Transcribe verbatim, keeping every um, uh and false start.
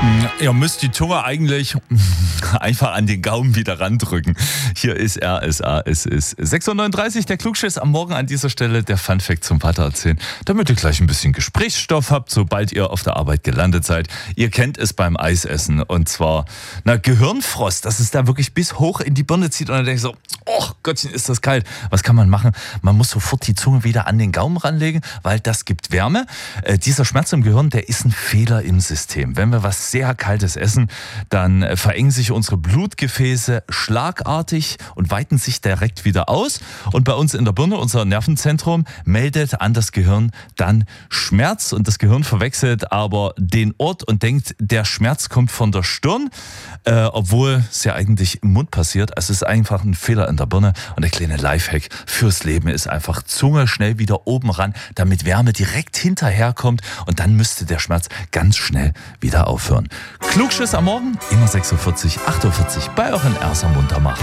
Ihr müsst die Zunge eigentlich einfach an den Gaumen wieder randrücken. Hier ist R S A, es ist sechs Uhr neununddreißig, der Klugschiss am Morgen an dieser Stelle, der Funfact zum Vater erzählen, damit ihr gleich ein bisschen Gesprächsstoff habt, sobald ihr auf der Arbeit gelandet seid. Ihr kennt es beim Eisessen und zwar, na, Gehirnfrost, dass es da wirklich bis hoch in die Birne zieht und dann denkt so, oh Gottchen, ist das kalt. Was kann man machen? Man muss sofort die Zunge wieder an den Gaumen ranlegen, weil das gibt Wärme. Äh, dieser Schmerz im Gehirn, der ist ein Fehler im System. Wenn wir was sehr kaltes essen, dann äh, verengen sich unsere Blutgefäße schlagartig und weiten sich direkt wieder aus. Und bei uns in der Birne, unser Nervenzentrum, meldet an das Gehirn dann Schmerz. Und das Gehirn verwechselt aber den Ort und denkt, der Schmerz kommt von der Stirn, äh, obwohl es ja eigentlich im Mund passiert. Also es ist einfach ein Fehler in der Birne. Und der kleine Lifehack fürs Leben ist einfach Zunge schnell wieder oben ran, damit Wärme direkt hinterherkommt. Und dann müsste der Schmerz ganz schnell wieder aufhören. Klugschiss am Morgen, immer sechs Uhr vierzig, acht Uhr vierzig bei euren Erster Muntermacher.